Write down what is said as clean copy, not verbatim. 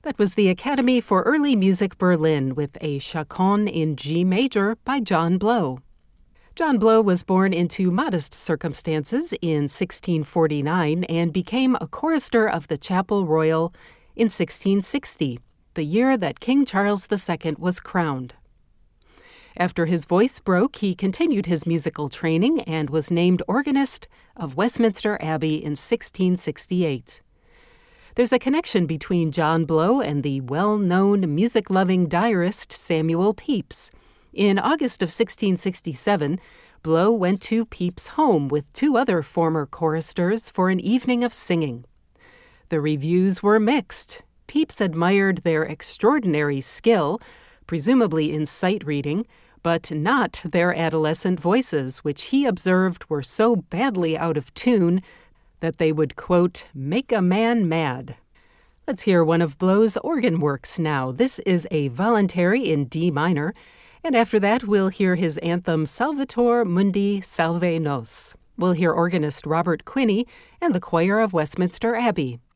That was the Academy for Early Music Berlin with a Chaconne in G major by John Blow. John Blow was born into modest circumstances in 1649 and became a chorister of the Chapel Royal in 1660, the year that King Charles II was crowned. After his voice broke, he continued his musical training and was named organist of Westminster Abbey in 1668. There's a connection between John Blow and the well-known music-loving diarist Samuel Pepys. In August of 1667, Blow went to Pepys' home with two other former choristers for an evening of singing. The reviews were mixed. Pepys admired their extraordinary skill, presumably in sight reading, but not their adolescent voices, which he observed were so badly out of tune that they would, quote, make a man mad. Let's hear one of Blow's organ works now. This is a voluntary in D minor, and after that we'll hear his anthem Salvator Mundi Salve Nos. We'll hear organist Robert Quinney and the choir of Westminster Abbey.